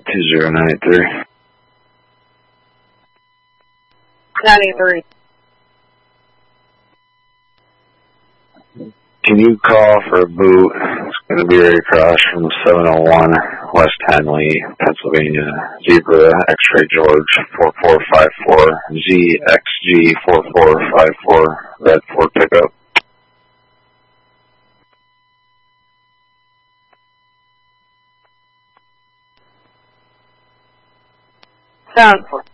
2093. 93. Can you call for a boot? It's going to be right across from 701 West Henley, Pennsylvania. Zebra X-Ray George 4454 ZXG 4454 Red Ford pickup. Sound for